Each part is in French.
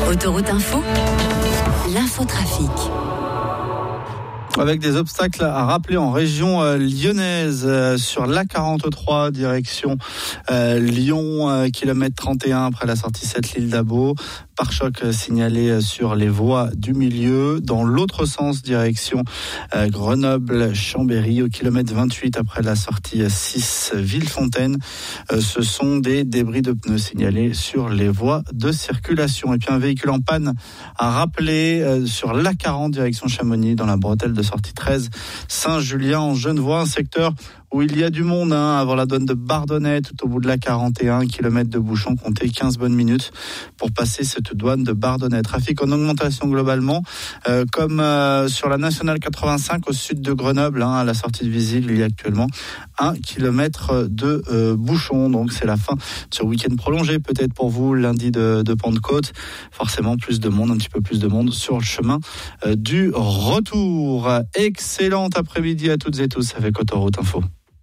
Autoroute Info, l'infotrafic. Avec des obstacles à rappeler en région lyonnaise sur l'A43 direction Lyon, kilomètre 31 après la sortie 7 l'île d'Abo. Pare-choc signalé sur les voies du milieu. Dans l'autre sens, direction Grenoble-Chambéry, au kilomètre 28 après la sortie 6 Villefontaine. Ce sont des débris de pneus signalés sur les voies de circulation. Et puis un véhicule en panne à rappeler sur l'A40 direction Chamonix dans la bretelle de sortie 13 Saint-Julien en Genevois, un secteur où il y a du monde avant la douane de Bardonnay, tout au bout de la 41 km de bouchon, comptez 15 bonnes minutes pour passer cette douane de Bardonnay. Trafic en augmentation globalement, comme sur la nationale 85 au sud de Grenoble, à la sortie de Visil, il y a actuellement 1 km de bouchon. Donc c'est la fin de ce week-end prolongé, peut-être pour vous, lundi de Pentecôte. Forcément plus de monde, un petit peu plus de monde sur le chemin du retour. Excellent après-midi à toutes et tous avec Autoroute Info.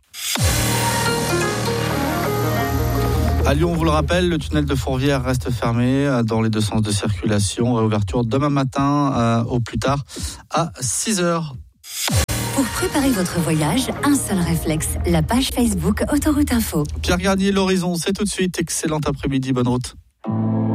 À Lyon, on vous le rappelle, le tunnel de Fourvière reste fermé dans les deux sens de circulation. Réouverture demain matin au plus tard à 6h. Pour préparer votre voyage, un seul réflexe, la page Facebook Autoroute Info. Pierre Garnier, l'horizon, c'est tout de suite. Excellent après-midi, bonne route.